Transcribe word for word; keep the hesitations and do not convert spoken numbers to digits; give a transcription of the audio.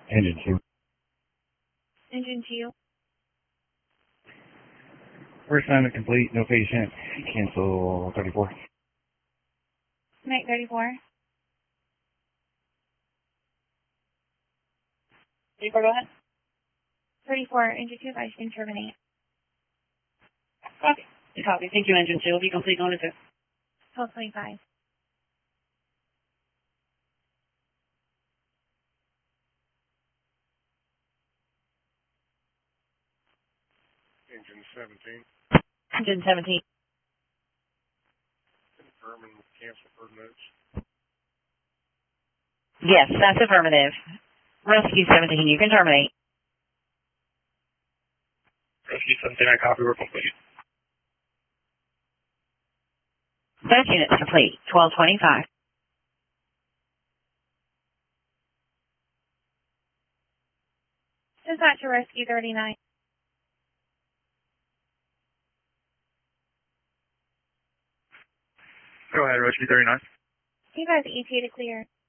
Engine two. Engine two. First assignment complete, no patient. Cancel thirty-four. Night thirty-four. thirty-four, go ahead. thirty-four, engine two, I can terminate. Copy. Copy. Thank you, engine two. Will be complete going into twelve twenty-five. Engine seventeen. engine seventeen. Confirming cancel for notes. Yes, that's affirmative. Rescue seventeen, you can terminate. Rescue seventeen, I copy. We're complete. That unit's complete. twelve twenty-five. Dispatch to rescue thirty-nine. Go ahead, Rescue thirty-nine. You guys E T A to clear.